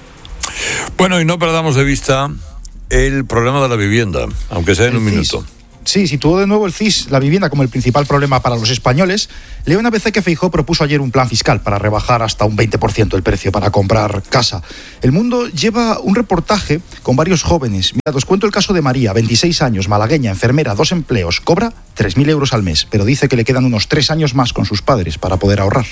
Bueno, y no perdamos de vista el problema de la vivienda, aunque sea en un minuto. Sí, situó de nuevo el C I S la vivienda como el principal problema para los españoles. Leo una vez que Feijóo propuso ayer un plan fiscal para rebajar hasta un veinte por ciento el precio para comprar casa. El Mundo lleva un reportaje con varios jóvenes. Mirad, os cuento el caso de María, veintiséis años, malagueña, enfermera, dos empleos, cobra tres mil euros al mes, pero dice que le quedan unos tres años más con sus padres para poder ahorrar.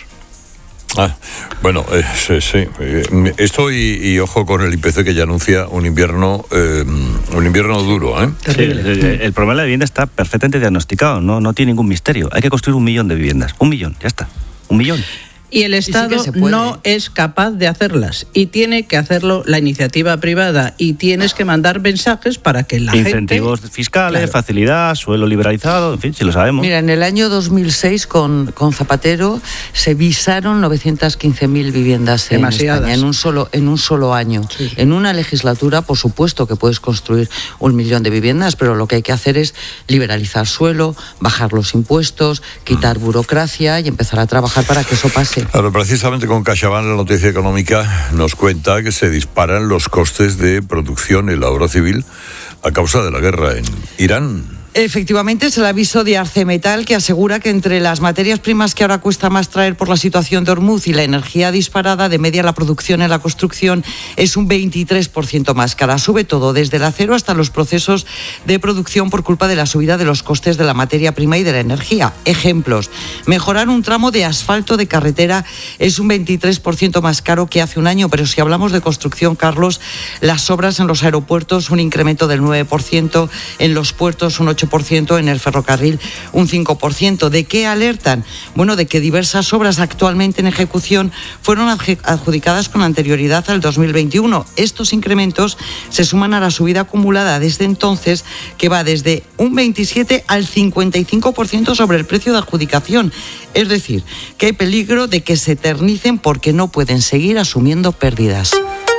Ah, bueno, eh, sí, sí. Eh, esto y, y ojo con el I P C que ya anuncia un invierno eh, un invierno duro, ¿eh? Sí, el, el problema de la vivienda está perfectamente diagnosticado, no, no tiene ningún misterio. Hay que construir un millón de viviendas, un millón, ya está, un millón. Y el Estado sí sí no es capaz de hacerlas, y tiene que hacerlo la iniciativa privada, y tienes que mandar mensajes para que la Incentivos gente... Incentivos fiscales, claro. Facilidad, suelo liberalizado, en fin, si lo sabemos. Mira, en el año dos mil seis con, con Zapatero se visaron novecientas quince mil viviendas en Demasiadas. España en un solo, en un solo año. Sí. En una legislatura, por supuesto que puedes construir un millón de viviendas, pero lo que hay que hacer es liberalizar suelo, bajar los impuestos, quitar burocracia y empezar a trabajar para que eso pase. Claro, precisamente con CaixaBank, la noticia económica nos cuenta que se disparan los costes de producción en la obra civil a causa de la guerra en Irán. Efectivamente, es el aviso de Arcemetal, que asegura que entre las materias primas que ahora cuesta más traer por la situación de Hormuz y la energía disparada, de media la producción en la construcción es un veintitrés por ciento más cara. Sube todo, desde el acero hasta los procesos de producción, por culpa de la subida de los costes de la materia prima y de la energía. Ejemplos: mejorar un tramo de asfalto de carretera es un veintitrés por ciento más caro que hace un año, pero si hablamos de construcción, Carlos, las obras en los aeropuertos un incremento del nueve por ciento, en los puertos un ocho por ciento, en el ferrocarril un cinco por ciento. ¿De qué alertan? Bueno, de que diversas obras actualmente en ejecución fueron adjudicadas con anterioridad al dos mil veintiuno. Estos incrementos se suman a la subida acumulada desde entonces, que va desde un veintisiete al cincuenta y cinco por ciento sobre el precio de adjudicación. Es decir, que hay peligro de que se eternicen porque no pueden seguir asumiendo pérdidas.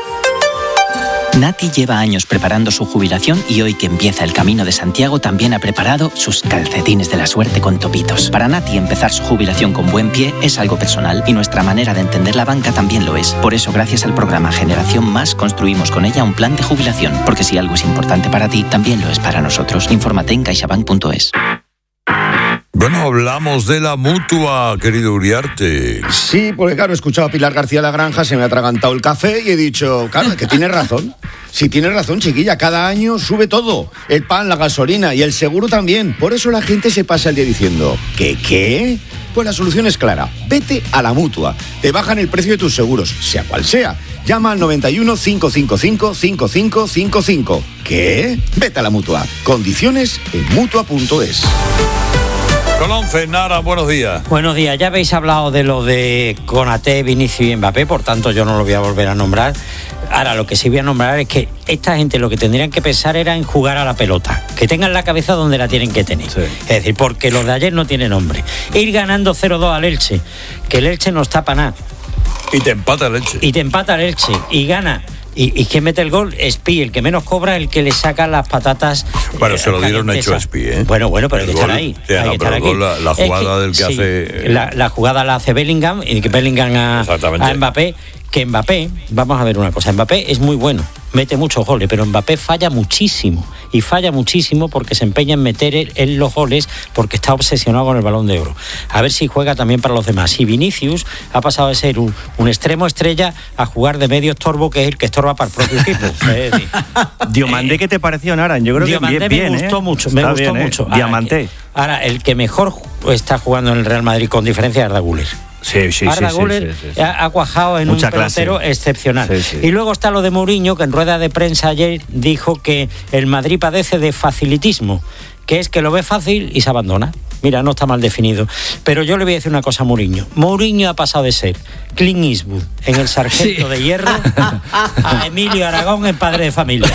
Nati lleva años preparando su jubilación y hoy que empieza el Camino de Santiago también ha preparado sus calcetines de la suerte con topitos. Para Nati, empezar su jubilación con buen pie es algo personal y nuestra manera de entender la banca también lo es. Por eso, gracias al programa Generación Más, construimos con ella un plan de jubilación. Porque si algo es importante para ti, también lo es para nosotros. Infórmate en caixabank punto es. Bueno, hablamos de la Mutua, querido Uriarte. Sí, porque claro, he escuchado a Pilar García La Granja, se me ha atragantado el café y he dicho, claro, que tiene razón. Sí, tiene razón, chiquilla, cada año sube todo. El pan, la gasolina y el seguro también. Por eso la gente se pasa el día diciendo, ¿qué, qué? Pues la solución es clara. Vete a la Mutua. Te bajan el precio de tus seguros, sea cual sea. Llama al noventa y uno, cinco cinco cinco, cinco cinco cinco cinco. ¿Qué? Vete a la Mutua. Condiciones en mutua punto es. Colón Fenara, buenos días. Buenos días, ya habéis hablado de lo de Konaté, Vinicius y Mbappé, por tanto yo no lo voy a volver a nombrar. Ahora lo que sí voy a nombrar es que esta gente lo que tendrían que pensar era en jugar a la pelota, que tengan la cabeza donde la tienen que tener. Sí. Es decir, porque los de ayer no tienen nombre. Ir ganando cero dos al Elche, que el Elche no está para nada. Y te empata el Elche. Y te empata el Elche, y gana. Y, y quien mete el gol es Pi, el que menos cobra, el que le saca las patatas. Bueno, eh, se lo dieron hecho a Pi, ¿eh? Bueno, bueno, pero hay que estar ahí. Sí, no, pero aquí. La, la jugada que, del que sí, hace. La, la jugada la hace Bellingham, y que Bellingham a, a Mbappé, que Mbappé, vamos a ver una cosa, Mbappé es muy bueno, mete muchos goles, pero Mbappé falla muchísimo, y falla muchísimo porque se empeña en meter en los goles porque está obsesionado con el Balón de Oro. A ver si juega también para los demás. Y Vinicius ha pasado de ser un, un extremo estrella a jugar de medio estorbo, que es el que estorba para el propio equipo. Es decir, Diomandé, ¿qué te pareció, Naran? Yo creo Diomandé que bien, me bien, gustó ¿eh? mucho, me Está gustó bien, mucho. ¿eh? Diamante. Ahora, ahora, el que mejor está jugando en el Real Madrid con diferencia es Arda Güler. Sí, sí, Arda sí, Güler sí, sí, sí. ha, ha cuajado en Mucha un pelotero clase. excepcional. Sí, sí. Y luego está lo de Mourinho, que en rueda de prensa ayer dijo que el Madrid padece de facilitismo, que es que lo ve fácil y se abandona. Mira, no está mal definido. Pero yo le voy a decir una cosa a Mourinho. Mourinho ha pasado de ser Clint Eastwood en El Sargento sí. de Hierro a Emilio Aragón en Padre de Familia.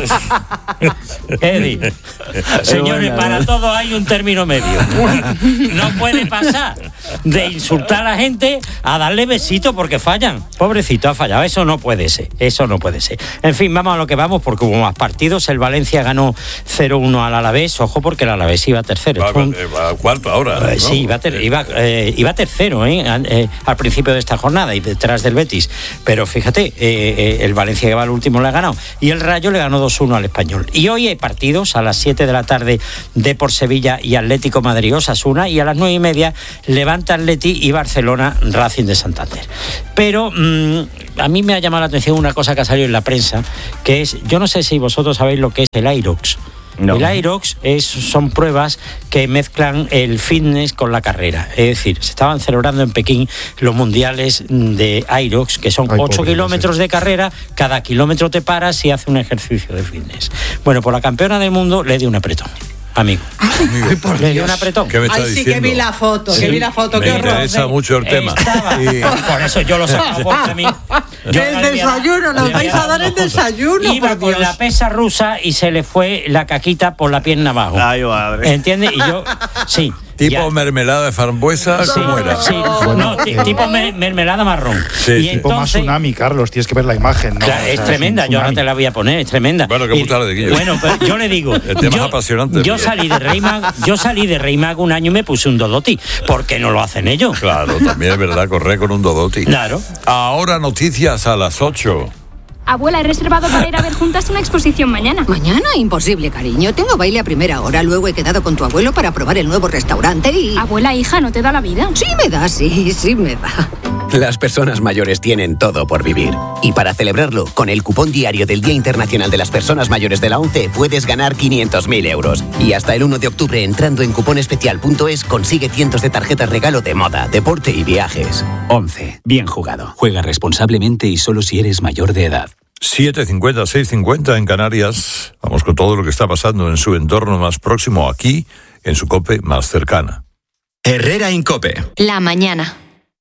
Eddie, señores, para todo hay un término medio. No puede pasar de insultar a la gente a darle besitos porque fallan. Pobrecito, ha fallado. Eso no puede ser. Eso no puede ser. En fin, vamos a lo que vamos, porque hubo más partidos. El Valencia ganó cero uno al Alavés. Ojo, porque el Alavés iba tercero. Va, un... va cuarto ahora. ¿no? Sí, iba, ter... iba, eh, iba tercero ¿eh? Eh, al principio de esta jornada y detrás del Betis. Pero fíjate, eh, eh, el Valencia que va al último le ha ganado. Y el Rayo le ganó dos uno al Español. Y hoy hay partidos a las siete de la tarde, Depor Sevilla y Atlético Madrid Osasuna, y a las nueve y media Levante Atleti y Barcelona Racing de Santander. Pero mmm, a mí me ha llamado la atención una cosa que ha salido en la prensa, que es, yo no sé si vosotros sabéis lo que es el Aerox. No. El Aerox es, son pruebas que mezclan el fitness con la carrera. Es decir, se estaban celebrando en Pekín los mundiales de Aerox, que son ocho kilómetros de carrera. Cada kilómetro te paras y haces un ejercicio de fitness. Bueno, por la campeona del mundo le dio un apretón. Amigo. Amigo. Le dio un apretón. ¿Qué me está Ay, sí diciendo? que vi la foto, Sí. que vi la foto, Me qué horror. interesa mucho el tema. Estaba, Y- por eso yo lo sé, porque a mí... yo El le había- desayuno, nos le vais había a dar dado el cosas. desayuno, Iba por con Dios. la pesa rusa y se le fue la caquita por la pierna abajo. Ay, madre. ¿Entiendes? Y yo, sí. Tipo ya. mermelada de frambuesa, Sí, ¿cómo era? sí. No, t- tipo me- mermelada marrón. Sí, y sí. Tipo más entonces, tsunami, Carlos, tienes que ver la imagen. ¿no? claro, O sea, es tremenda, un yo ahora tsunami. te la voy a poner, es tremenda. Bueno, qué Y- putada de Guillo. Bueno, pero yo le digo, El tema yo, es apasionante. yo salí de Reymag, yo salí de Reymag un año y me puse un Dodoti. ¿Por qué no lo hacen ellos? Claro, también es verdad, correr con un Dodoti. Claro. Ahora noticias a las ocho. Abuela, he reservado para ir a ver juntas una exposición mañana. Mañana, imposible, cariño. Tengo baile a primera hora. Luego he quedado con tu abuelo para probar el nuevo restaurante y... Abuela, hija, ¿no te da la vida? Sí me da, sí, sí me da. Las personas mayores tienen todo por vivir. Y para celebrarlo, con el cupón diario del Día Internacional de las Personas Mayores de la ONCE puedes ganar quinientos mil euros. Y hasta el uno de octubre, entrando en cuponespecial punto es, consigue cientos de tarjetas regalo de moda, deporte y viajes. ONCE. Bien jugado. Juega responsablemente y solo si eres mayor de edad. siete cincuenta, seis cincuenta en Canarias. Vamos con todo lo que está pasando en su entorno más próximo, aquí, en su COPE más cercana. Herrera Incope. La mañana.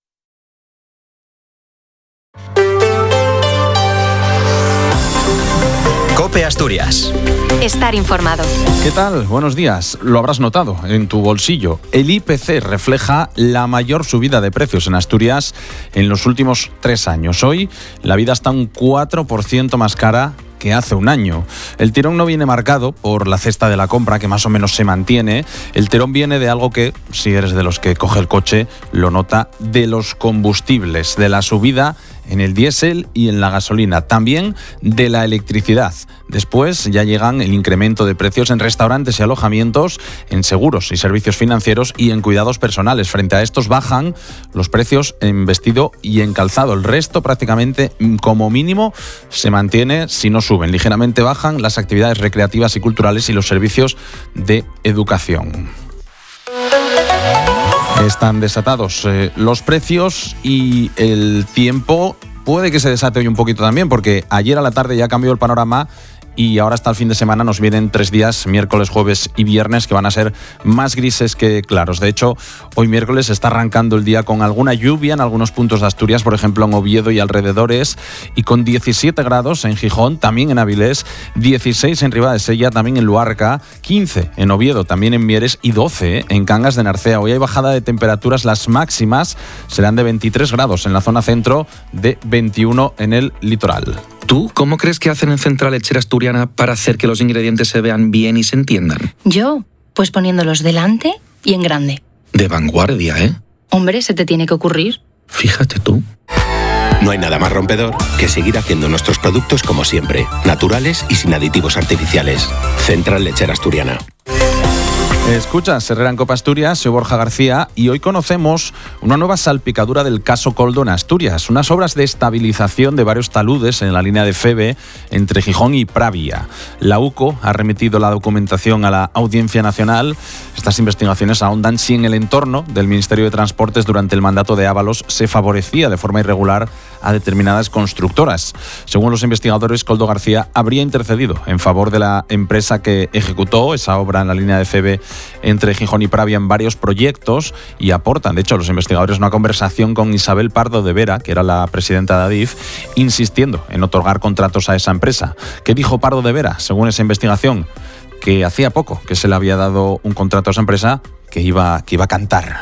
Cope Asturias. Estar informado. ¿Qué tal? Buenos días. Lo habrás notado en tu bolsillo. El I P C refleja la mayor subida de precios en Asturias en los últimos tres años. Hoy la vida está un cuatro por ciento más cara que hace un año. El tirón no viene marcado por la cesta de la compra, que más o menos se mantiene. El tirón viene de algo que, si eres de los que coge el coche, lo nota, de los combustibles, de la subida en el diésel y en la gasolina, también de la electricidad. Después ya llegan el incremento de precios en restaurantes y alojamientos, en seguros y servicios financieros y en cuidados personales. Frente a estos bajan los precios en vestido y en calzado. El resto prácticamente, como mínimo, se mantiene, si no suben. Ligeramente bajan las actividades recreativas y culturales y los servicios de educación. Están desatados eh, los precios y el tiempo puede que se desate hoy un poquito también, porque ayer a la tarde ya cambió el panorama y ahora hasta el fin de semana nos vienen tres días, miércoles, jueves y viernes, que van a ser más grises que claros. De hecho, hoy miércoles está arrancando el día con alguna lluvia en algunos puntos de Asturias, por ejemplo en Oviedo y alrededores, y con diecisiete grados en Gijón, también en Avilés, dieciséis en Ribadesella, también en Luarca, quince en Oviedo, también en Mieres y doce en Cangas de Narcea. Hoy hay bajada de temperaturas, las máximas serán de veintitrés grados en la zona centro, de veintiuno en el litoral. ¿Tú cómo crees que hacen en Central Lechera Asturiana para hacer que los ingredientes se vean bien y se entiendan? Yo, pues poniéndolos delante y en grande. De vanguardia, ¿eh? Hombre, se te tiene que ocurrir. Fíjate tú. No hay nada más rompedor que seguir haciendo nuestros productos como siempre, naturales y sin aditivos artificiales. Central Lechera Asturiana. Escuchas, Herrera en Cope Asturias, soy Borja García y hoy conocemos una nueva salpicadura del caso Koldo en Asturias, unas obras de estabilización de varios taludes en la línea de Feve entre Gijón y Pravia. La U C O ha remitido la documentación a la Audiencia Nacional. Estas investigaciones ahondan si en el entorno del Ministerio de Transportes durante el mandato de Ábalos se favorecía de forma irregular a determinadas constructoras. Según los investigadores, Koldo García habría intercedido en favor de la empresa que ejecutó esa obra en la línea de Feve entre Gijón y Pravia en varios proyectos y aportan, de hecho, los investigadores una conversación con Isabel Pardo de Vera, que era la presidenta de Adif, insistiendo en otorgar contratos a esa empresa. ¿Qué dijo Pardo de Vera, según esa investigación? Que hacía poco que se le había dado un contrato a esa empresa que iba, que iba a cantar.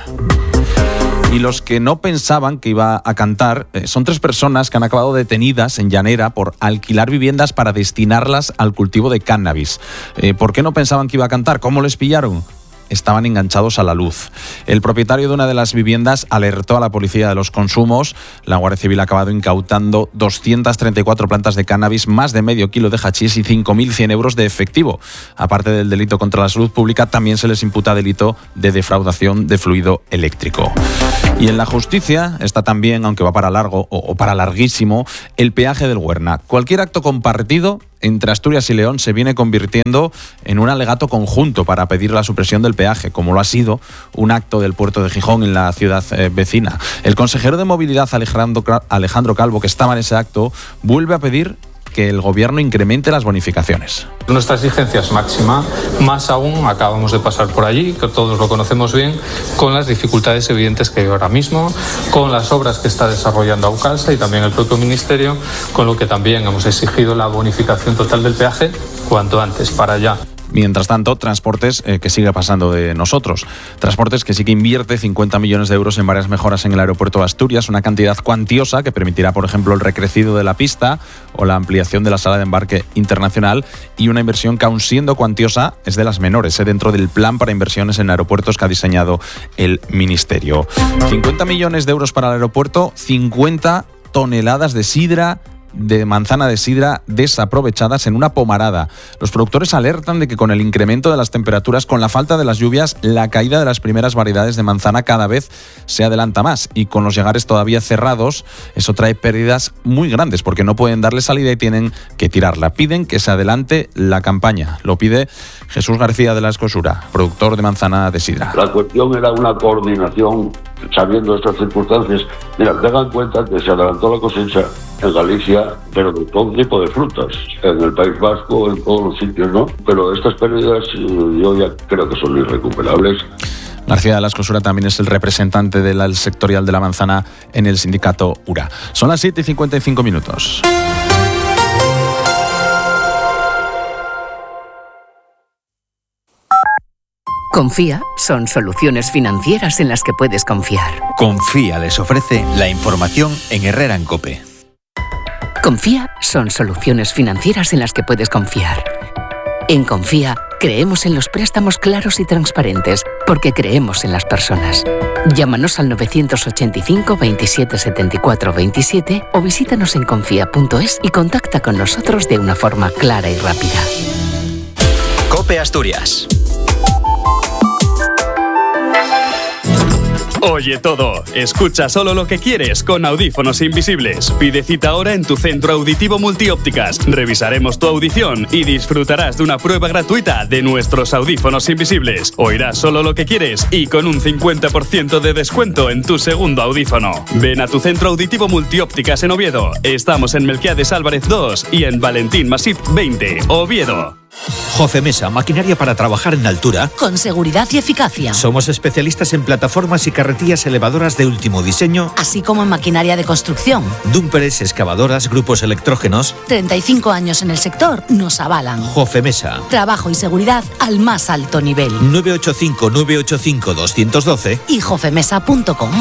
Y los que no pensaban que iba a cantar eh, son tres personas que han acabado detenidas en Llanera por alquilar viviendas para destinarlas al cultivo de cannabis. Eh, ¿Por qué no pensaban que iba a cantar? ¿Cómo les pillaron? Estaban enganchados a la luz. El propietario de una de las viviendas alertó a la policía de los consumos. La Guardia Civil ha acabado incautando doscientas treinta y cuatro plantas de cannabis, más de medio kilo de hachís y cinco mil cien euros de efectivo. Aparte del delito contra la salud pública, también se les imputa delito de defraudación de fluido eléctrico. Y en la justicia está también, aunque va para largo o, o para larguísimo, el peaje del Huerna. Cualquier acto compartido entre Asturias y León se viene convirtiendo en un alegato conjunto para pedir la supresión del peaje, como lo ha sido un acto del puerto de Gijón en la ciudad eh, vecina. El consejero de Movilidad, Alejandro, Alejandro Calvo, que estaba en ese acto, vuelve a pedir que el gobierno incremente las bonificaciones. Nuestra exigencia es máxima, más aún, acabamos de pasar por allí, que todos lo conocemos bien, con las dificultades evidentes que hay ahora mismo, con las obras que está desarrollando Aucalsa y también el propio Ministerio, con lo que también hemos exigido la bonificación total del peaje cuanto antes, para allá. Mientras tanto, Transportes, eh, que sigue pasando de nosotros. Transportes que sí que invierte cincuenta millones de euros en varias mejoras en el aeropuerto de Asturias, una cantidad cuantiosa que permitirá, por ejemplo, el recrecido de la pista o la ampliación de la sala de embarque internacional, y una inversión que, aun siendo cuantiosa, es de las menores, eh, dentro del plan para inversiones en aeropuertos que ha diseñado el Ministerio. cincuenta millones de euros para el aeropuerto, cincuenta toneladas de sidra, de manzana de sidra desaprovechadas en una pomarada. Los productores alertan de que con el incremento de las temperaturas, con la falta de las lluvias, la caída de las primeras variedades de manzana cada vez se adelanta más, y con los llegares todavía cerrados, eso trae pérdidas muy grandes porque no pueden darle salida y tienen que tirarla. Piden que se adelante la campaña. Lo pide Jesús García de la Escosura, productor de manzana de sidra. La cuestión era una coordinación, sabiendo estas circunstancias. Mira, tengan en cuenta que se adelantó la cosecha en Galicia, pero de todo tipo de frutas, en el País Vasco, en todos los sitios, ¿no? Pero estas pérdidas yo ya creo que son irrecuperables. García de la Escosura también es el representante del sectorial de la manzana en el sindicato U R A. Son las siete y cincuenta y cinco minutos. Confía son soluciones financieras en las que puedes confiar. Confía les ofrece la información en Herrera en Cope. Confía son soluciones financieras en las que puedes confiar. En Confía creemos en los préstamos claros y transparentes porque creemos en las personas. Llámanos al novecientos ochenta y cinco veintisiete setenta y cuatro veintisiete o visítanos en confía punto es y contacta con nosotros de una forma clara y rápida. Cope Asturias. Oye todo, escucha solo lo que quieres con audífonos invisibles. Pide cita ahora en tu centro auditivo Multiópticas. Revisaremos tu audición y disfrutarás de una prueba gratuita de nuestros audífonos invisibles. Oirás solo lo que quieres y con un cincuenta por ciento de descuento en tu segundo audífono. Ven a tu centro auditivo Multiópticas en Oviedo. Estamos en Melquiades Álvarez dos y en Valentín Masip veinte, Oviedo. Jofemesa, maquinaria para trabajar en altura. Con seguridad y eficacia. Somos especialistas en plataformas y carretillas elevadoras de último diseño, así como en maquinaria de construcción. Dumpers, excavadoras, grupos electrógenos. treinta y cinco años en el sector nos avalan. Jofemesa. Trabajo y seguridad al más alto nivel. nueve ocho cinco nueve ocho cinco dos uno dos y jofemesa punto com.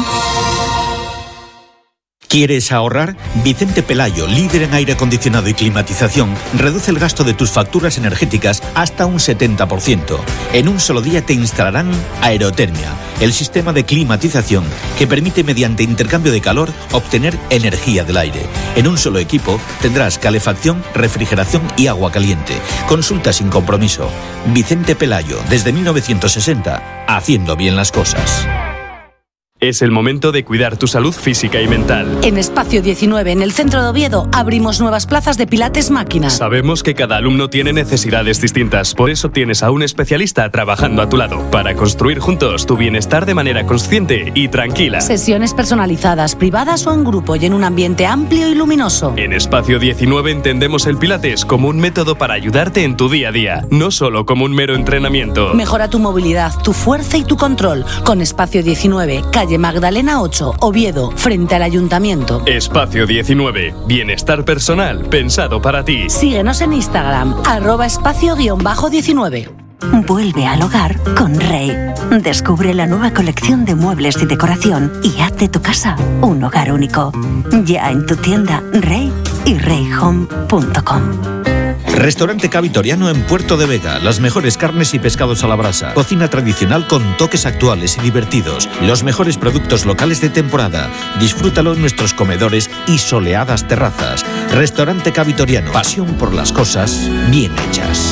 ¿Quieres ahorrar? Vicente Pelayo, líder en aire acondicionado y climatización, reduce el gasto de tus facturas energéticas hasta un setenta por ciento. En un solo día te instalarán Aerotermia, el sistema de climatización que permite mediante intercambio de calor obtener energía del aire. En un solo equipo tendrás calefacción, refrigeración y agua caliente. Consulta sin compromiso. Vicente Pelayo, desde mil novecientos sesenta, haciendo bien las cosas. Es el momento de cuidar tu salud física y mental. En Espacio diecinueve, en el centro de Oviedo, abrimos nuevas plazas de Pilates Máquina. Sabemos que cada alumno tiene necesidades distintas, por eso tienes a un especialista trabajando a tu lado, para construir juntos tu bienestar de manera consciente y tranquila. Sesiones personalizadas, privadas o en grupo y en un ambiente amplio y luminoso. En Espacio diecinueve entendemos el Pilates como un método para ayudarte en tu día a día, no solo como un mero entrenamiento. Mejora tu movilidad, tu fuerza y tu control con Espacio diecinueve, calle Magdalena ocho, Oviedo, frente al Ayuntamiento. Espacio diecinueve, bienestar personal pensado para ti. Síguenos en Instagram, arroba espacio guión bajo diecinueve. Vuelve al hogar con Rey. Descubre la nueva colección de muebles y decoración y haz de tu casa un hogar único. Ya en tu tienda Rey y rey home punto com. Restaurante Ca Vitoriano en Puerto de Vega. Las mejores carnes y pescados a la brasa. Cocina tradicional con toques actuales y divertidos. Los mejores productos locales de temporada. Disfrútalo en nuestros comedores y soleadas terrazas. Restaurante Ca Vitoriano. Pasión por las cosas bien hechas.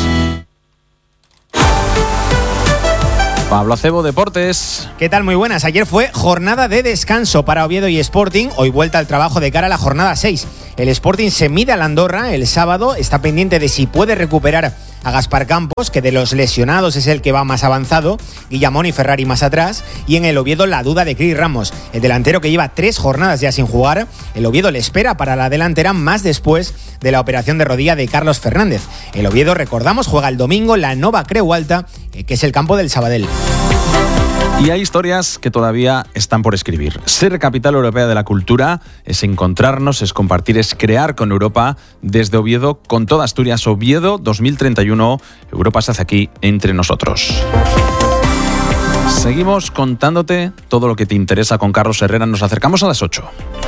Pablo Acebo, Deportes. ¿Qué tal? Muy buenas. Ayer fue jornada de descanso para Oviedo y Sporting. Hoy vuelta al trabajo de cara a la jornada seis. El Sporting se mide al Andorra el sábado. Está pendiente de si puede recuperar a Gaspar Campos, que de los lesionados es el que va más avanzado. Guillamón y Ferrari más atrás. Y en el Oviedo la duda de Cris Ramos, el delantero que lleva tres jornadas ya sin jugar. El Oviedo le espera para la delantera más después de la operación de rodilla de Carlos Fernández. El Oviedo, recordamos, juega el domingo la Nova Creu Alta, que es el campo del Sabadell. Y hay historias que todavía están por escribir. Ser capital europea de la cultura es encontrarnos, es compartir, es crear con Europa desde Oviedo, con toda Asturias. Oviedo dos mil treinta y uno, Europa se hace aquí entre nosotros. Seguimos contándote todo lo que te interesa con Carlos Herrera. Nos acercamos a las ocho.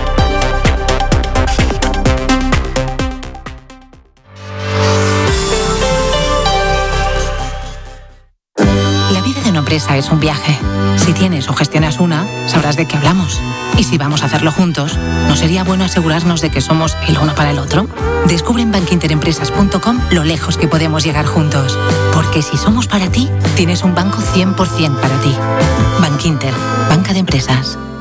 Una empresa es un viaje. Si tienes o gestionas una, sabrás de qué hablamos. Y si vamos a hacerlo juntos, ¿no sería bueno asegurarnos de que somos el uno para el otro? Descubre en bankinter empresas punto com lo lejos que podemos llegar juntos. Porque si somos para ti, tienes un banco cien por ciento para ti. Bankinter, banca de empresas.